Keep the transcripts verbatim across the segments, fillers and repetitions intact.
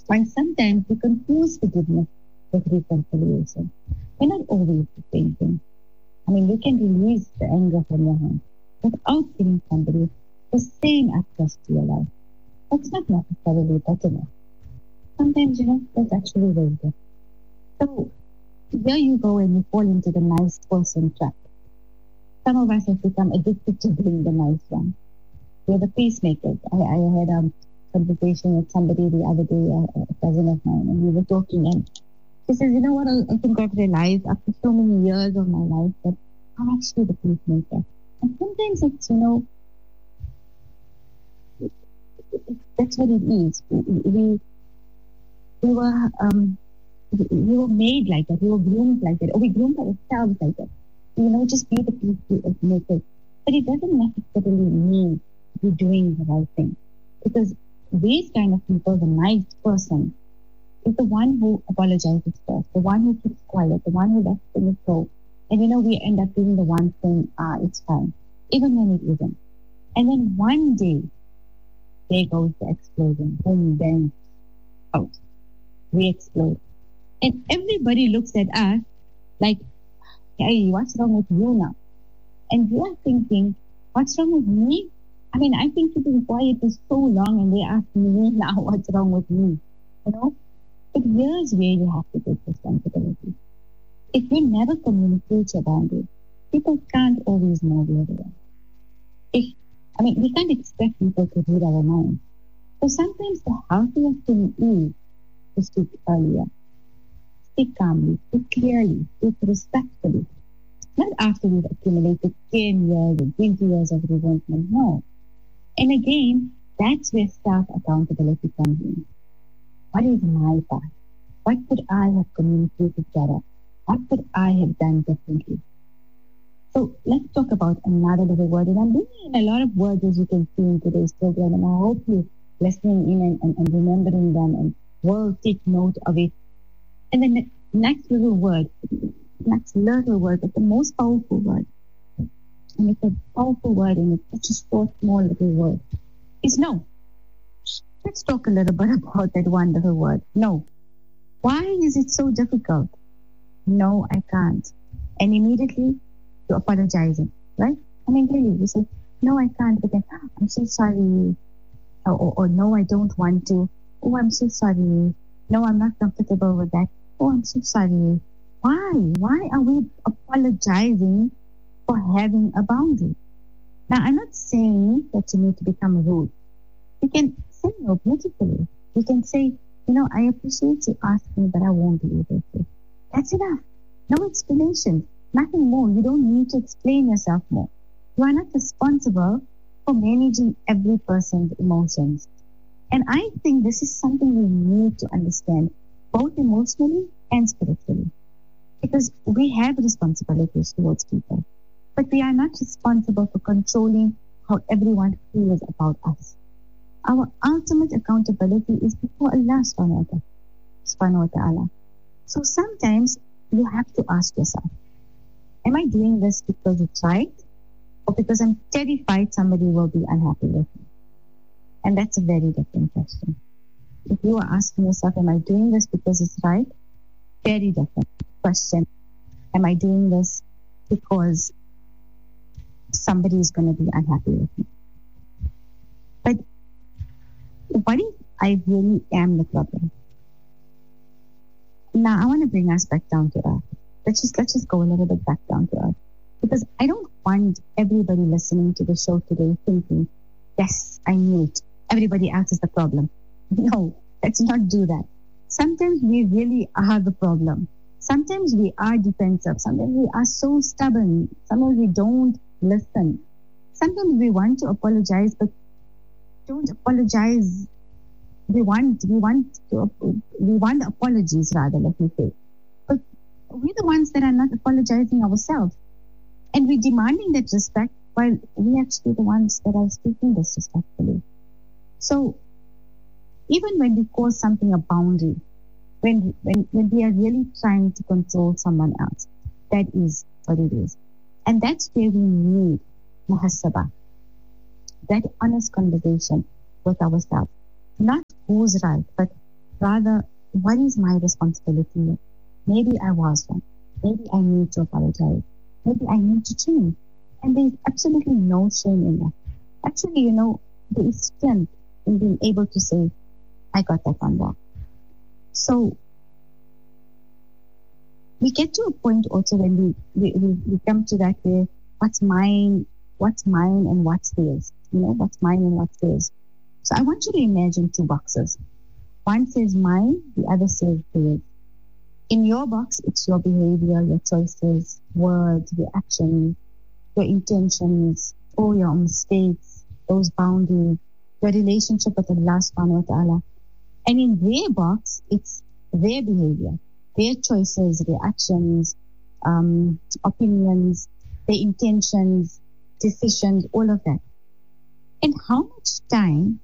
And sometimes we confuse forgiveness with reconciliation. They're not always the same thing. I mean, you can release the anger from your hand without giving somebody the same access to your life. That's not necessarily better enough. Sometimes, you know, that's actually very good. So, here you go and you fall into the nice person trap. Some of us have become addicted to being the nice one. We're the peacemakers. I, I had a conversation with somebody the other day, a, a cousin of mine, and we were talking, and she says, you know what, I, I think I've realized after so many years of my life that I'm actually the peacemaker. And sometimes it's, you know, it, it, that's what it is. We, we, we were um, we, we were made like that. We were groomed like that. Or we groomed ourselves like that. You know, just be the peacemaker. But it doesn't necessarily mean you're doing the right thing. Because these kind of people, the nice person, is the one who apologizes first, the one who keeps quiet, the one who lets things go. And you know, we end up being the one saying, ah, it's fine, even when it isn't. And then one day, there goes the explosion. Boom, bang, out. We explode. And everybody looks at us like, hey, what's wrong with you now? And you are thinking, what's wrong with me? I mean, I've been keeping quiet for so long and they're asking me now what's wrong with me, you know? But here's where you have to take responsibility. If you never communicate your boundaries, people can't always know where they are. If, I mean, we can't expect people to read our minds. So sometimes the healthiest thing is to speak earlier. Speak calmly, speak clearly, speak respectfully. Not after we've accumulated ten years or twenty years of resentment, no. And again, that's where self-accountability comes in. What is my part? What could I have communicated better? What could I have done differently? So let's talk about another little word. And I'm bringing in a lot of words, as you can see in today's program, and I hope you're listening in and, and, and remembering them and will take note of it. And then the next little word, next little word, but the most powerful word, and it's a powerful word and it's such a short, small little word, is no. Let's talk a little bit about that one little word, no. Why is it so difficult? No, I can't. And immediately you're apologizing, right? I mean, really, you say, no, I can't, but then, oh, I'm so sorry. Or, or, or no, I don't want to. Oh, I'm so sorry. No, I'm not comfortable with that. Oh, I'm so sorry. Why? Why are we apologizing for having a boundary? Now, I'm not saying that you need to become rude. You can say no beautifully. You can say, you know, I appreciate you asking, but I won't be able to. That's enough. No explanation. Nothing more. You don't need to explain yourself more. You are not responsible for managing every person's emotions. And I think this is something we need to understand, both emotionally and spiritually. Because we have responsibilities towards people, but we are not responsible for controlling how everyone feels about us. Our ultimate accountability is before Allah subhanahu wa ta'ala. So sometimes you have to ask yourself, am I doing this because it's right, or because I'm terrified somebody will be unhappy with me? And that's a very different question. If you are asking yourself, am I doing this because it's right? Very different question. Am I doing this because somebody is going to be unhappy with me? But what if I really am the problem? Now, I want to bring us back down to earth. Let's just, let's just go a little bit back down to earth. Because I don't want everybody listening to the show today thinking, yes, I knew it. Everybody else is the problem. No, let's not do that. Sometimes we really are the problem. Sometimes we are defensive. Sometimes we are so stubborn. Sometimes we don't listen. Sometimes we want to apologize, but don't apologize. We want, we want to, we want apologies rather, let me say. But we're the ones that are not apologizing ourselves. And we're demanding that respect while we actually the ones that are speaking disrespectfully. So even when we call something a boundary, when, when, when we are really trying to control someone else, that is what it is. And that's where we need muhasabah, that honest conversation with ourselves. Not who's right, but Rather, what is my responsibility? Maybe I was wrong. Maybe I need to apologize. Maybe I need to change. And there's absolutely no shame in that. Actually, you know, there is strength in being able to say, I got that one wrong. So we get to a point also when we, we, we, we come to that where what's mine, what's mine and what's theirs. You know, what's mine and what's theirs. So I want you to imagine two boxes. One says mine, the other says theirs. In your box, it's your behavior, your choices, words, your actions, your intentions, all your mistakes, those boundaries, your relationship with Allah subhanahu wa ta'ala. And in their box, it's their behavior, their choices, their actions, um, opinions, their intentions, decisions, all of that. And how much time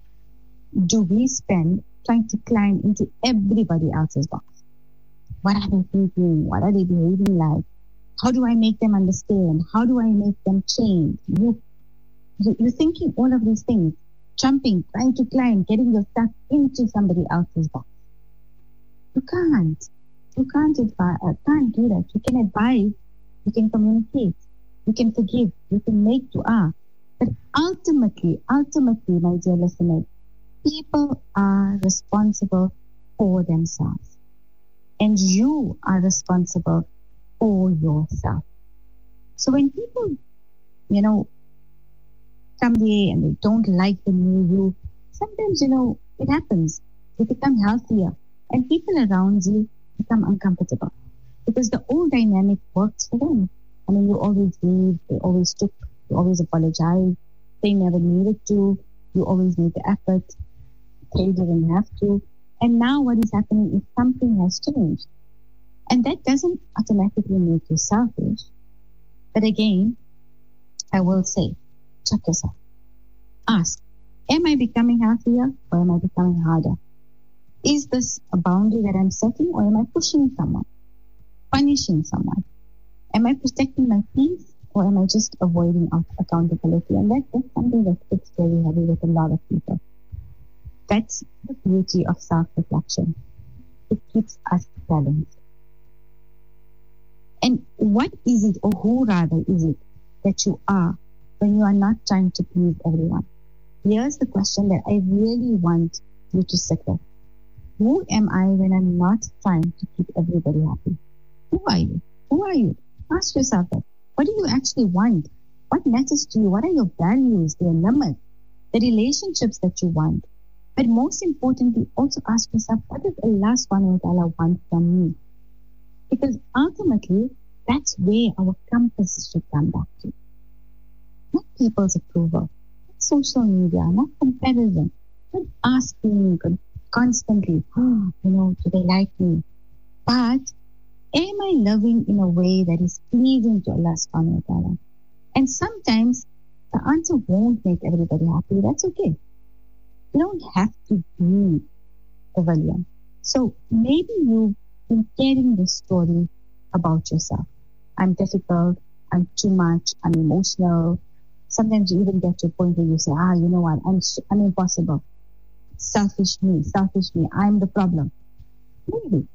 do we spend trying to climb into everybody else's box? What are they thinking? What are they behaving like? How do I make them understand? How do I make them change? You, you, you're thinking all of these things, jumping, trying to climb, getting yourself into somebody else's box. You can't. You can't, advise, uh, can't do that. You can advise, you can communicate, you can forgive, you can make dua. But ultimately, ultimately, my dear listeners, people are responsible for themselves. And you are responsible for yourself. So when people, you know, come there and they don't like the new you, sometimes, you know, it happens. You become healthier and people around you become uncomfortable because the old dynamic works for them. I mean, you always leave, they always took, you always apologize, they never needed to, you always made the effort, they didn't have to. And now what is happening is something has changed. And that doesn't automatically make you selfish. But again, I will say, check yourself. Ask, am I becoming healthier or am I becoming harder? Is this a boundary that I'm setting or am I pushing someone, punishing someone? Am I protecting my peace or am I just avoiding accountability? And that, that's something that fits very heavy with a lot of people. That's the beauty of self-reflection. It keeps us balanced. And what is it, or who rather is it, that you are when you are not trying to please everyone? Here's the question that I really want you to sit with. Who am I when I'm not trying to keep everybody happy? Who are you? Who are you? Ask yourself that. What do you actually want? What matters to you? What are your values, their limits, the relationships that you want? But most importantly, also ask yourself, what does Allah subhanahu wa ta'ala want from me? Because ultimately, that's where our compass should come back to. Not people's approval, not social media, not comparison, not asking constantly, oh, you know, do they like me? But am I loving in a way that is pleasing to Allah subhanahu wa ta'ala? And sometimes the answer won't make everybody happy. That's okay. You don't have to be a villain. So maybe you've been carrying this story about yourself. I'm difficult, I'm too much, I'm emotional. Sometimes you even get to a point where you say, ah, you know what, I'm, I'm impossible. Selfish me, selfish me, I'm the problem. Maybe.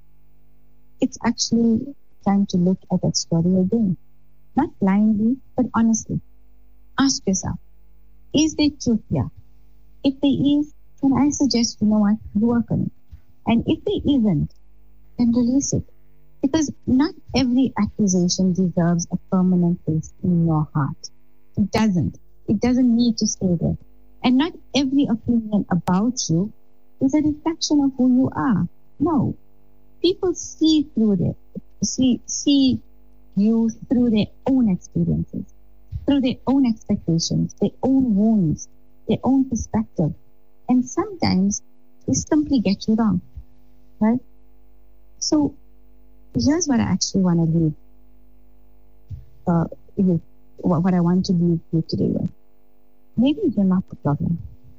It's actually time to look at that story again. Not blindly, but honestly. Ask yourself, is there truth here? If there is, then I suggest, you know what, you work on it. And if there isn't, then release it. Because not every accusation deserves a permanent place in your heart. It doesn't. It doesn't need to stay there. And not every opinion about you is a reflection of who you are. No. People see through it, see, see you through their own experiences, through their own expectations, their own wounds, their own perspective. And sometimes they simply get you wrong, right? So here's what I actually want to leave uh, you, what I want to leave you today with. Maybe you're not the problem,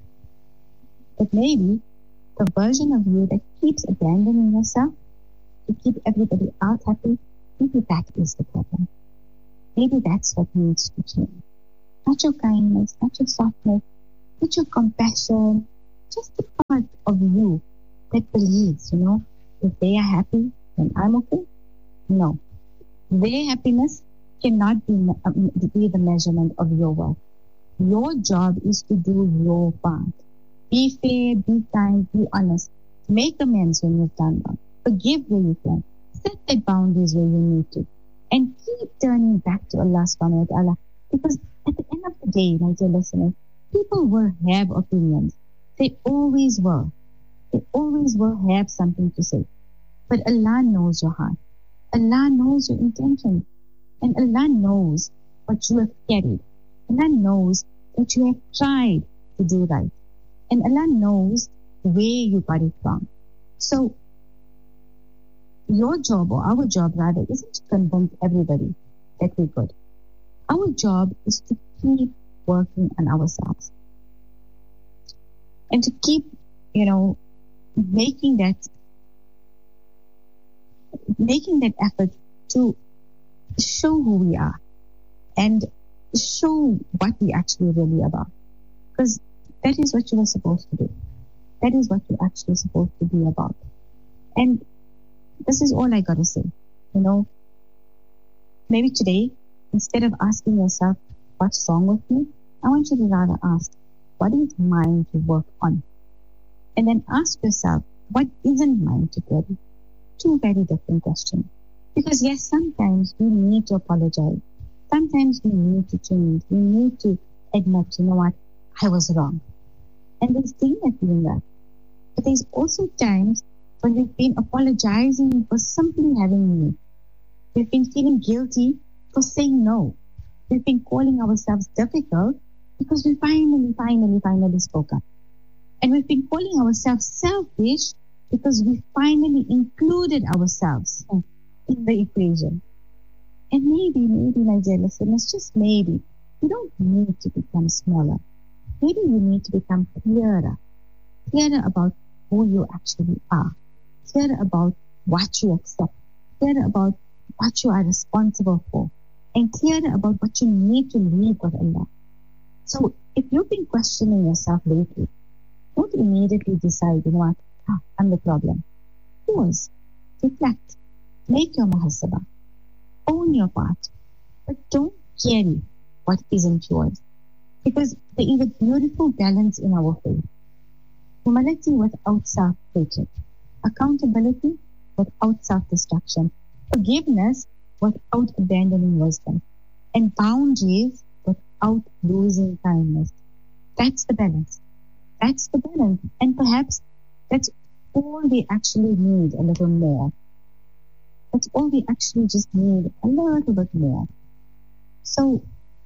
but maybe the version of you that keeps abandoning yourself to keep everybody else happy, maybe that is the problem. Maybe that's what needs to change. Not your kindness, not your softness, not your compassion, just the part of you that believes, you know, if they are happy, then I'm okay. No. Their happiness cannot be, um, be the measurement of your worth. Your job is to do your part. Be fair, be kind, be honest. Make amends when you've done wrong. Forgive where you can. Set the boundaries where you need to. And keep turning back to Allah subhanahu wa ta'ala. Because at the end of the day, my dear listeners, people will have opinions. They always will. They always will have something to say. But Allah knows your heart. Allah knows your intention. And Allah knows what you have carried. Allah knows that you have tried to do right. And Allah knows where you got it wrong. So, your job, or our job rather, isn't to convince everybody that we're good. Our job is to keep working on ourselves. And to keep, you know, making that making that effort to show who we are and show what we actually really about. Because that is what you are supposed to do. That is what you're actually supposed to be about. And this is all I got to say. You know, maybe today, instead of asking yourself, what's wrong with me? I want you to rather ask, what is mine to work on? And then ask yourself, what isn't mine to carry? Two very different questions. Because yes, sometimes we need to apologize. Sometimes we need to change. We need to admit, you know what, I was wrong. And there's dignity in that. But there's also times when we've been apologizing for simply having no. We've been feeling guilty for saying no. We've been calling ourselves difficult because we finally, finally, finally spoke up. And we've been calling ourselves selfish because we finally included ourselves in the equation. And maybe, maybe, my dear listeners, just maybe, you don't need to become smaller. Maybe you need to become clearer. Clearer about who you actually are. Clearer about what you accept. Clearer about what you are responsible for. And clearer about what you need to leave with Allah. So if you've been questioning yourself lately, don't immediately decide, you know what, ah, I'm the problem. Pause. Reflect. Make your muhasabah. Own your part. But don't carry what isn't yours. Because there is a beautiful balance in our faith. Humility without self-hatred. Accountability without self-destruction. Forgiveness without abandoning wisdom. And boundaries without losing kindness. That's the balance. That's the balance. And perhaps that's all we actually need, a little more. That's all we actually just need, a little bit more. So,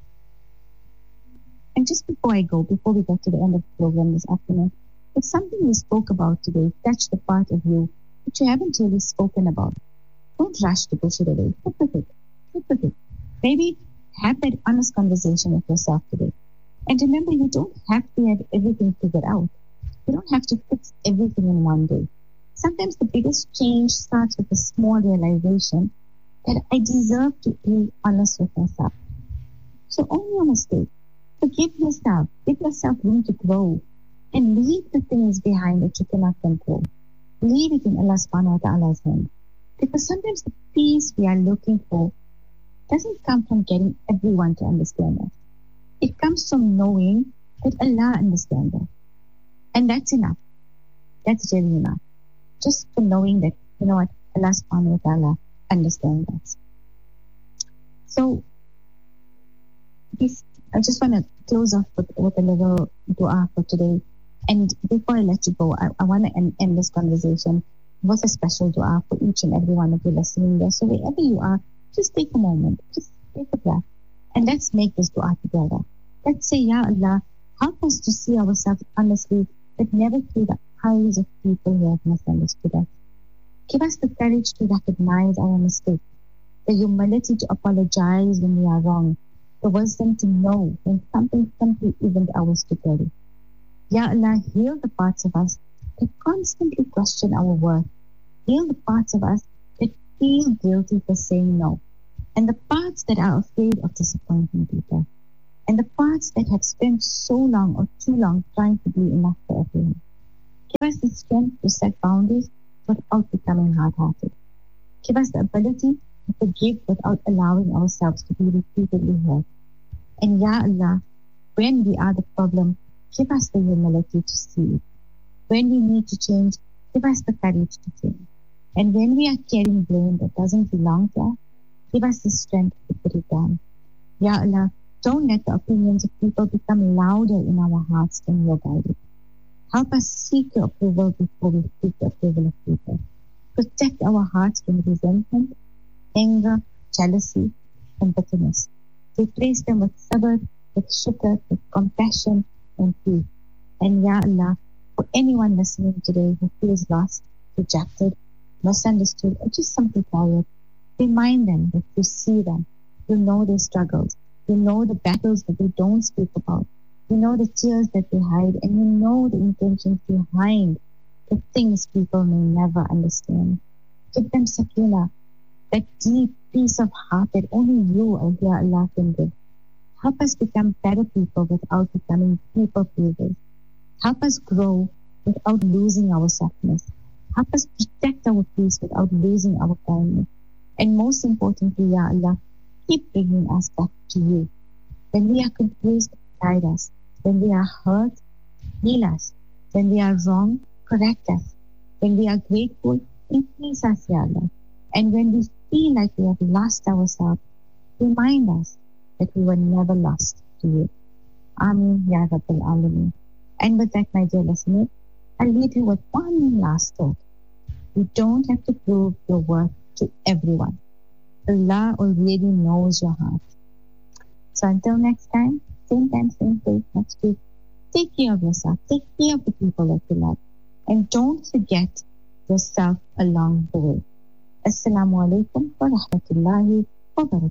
and just before I go, before we get to the end of the program this afternoon, if something we spoke about today touched the part of you that you haven't really spoken about, don't rush to push it away. Sit with it. Sit with it. Maybe have that honest conversation with yourself today. And remember, you don't have to have everything figured out. You don't have to fix everything in one day. Sometimes the biggest change starts with a small realization that I deserve to be honest with myself. So own your mistake. Forgive yourself. Give yourself room to grow. And leave the things behind that you cannot control. Leave it in Allah subhanahu wa ta'ala's hand. Because sometimes the peace we are looking for doesn't come from getting everyone to understand us. It comes from knowing that Allah understands us. And that's enough. That's really enough. Just for knowing that, you know what, Allah subhanahu wa ta'ala understands us. So, this, I just want to close off with, with a little dua for today. And before I let you go, I, I want to end, end this conversation with a special dua for each and every one of you listening there. So wherever you are, just take a moment, just take a breath, and let's make this dua together. Let's say, Ya Allah, help us to see ourselves honestly, but never through the eyes of people who have misunderstood us. Give us the courage to recognize our mistakes, the humility to apologize when we are wrong, the wisdom to know when something simply isn't ours to carry. Ya Allah, heal the parts of us that constantly question our worth. Heal the parts of us that feel guilty for saying no. And the parts that are afraid of disappointing people. And the parts that have spent so long or too long trying to be enough for everyone. Give us the strength to set boundaries without becoming hard-hearted. Give us the ability to forgive without allowing ourselves to be repeatedly hurt. And Ya Allah, when we are the problem, give us the humility to see it. When we need to change, give us the courage to change. And when we are carrying blame that doesn't belong to us, give us the strength to put it down. Ya Allah, don't let the opinions of people become louder in our hearts than your guidance. Help us seek your approval before we seek the approval of people. Protect our hearts from resentment, anger, jealousy, and bitterness. Replace them with sabr, with shukr, with compassion and peace. And Ya Allah, for anyone listening today who feels lost, rejected, misunderstood, or just simply tired, remind them that you see them, you know their struggles, you know the battles that they don't speak about, you know the tears that they hide, and you know the intentions behind the things people may never understand. Give them sakina, that deep peace of heart that only you, O Ya Allah, can give. Help us become better people without becoming people pleasers. Help us grow without losing our softness. Help us protect our peace without losing our kindness. And most importantly, Ya Allah, keep bringing us back to you. When we are confused, guide us. When we are hurt, heal us. When we are wrong, correct us. When we are grateful, increase us, Ya Allah. And when we feel like we have lost ourselves, remind us that we were never lost to you. Ameen, Ya Rabbal Alameen. And with that, my dear listeners, I'll leave you with one last thought. You don't have to prove your worth to everyone. Allah already knows your heart. So until next time, same time, same place next week, take care of yourself, take care of the people that you love, and don't forget yourself along the way. Assalamu alaikum wa rahmatullahi wa barakatuh.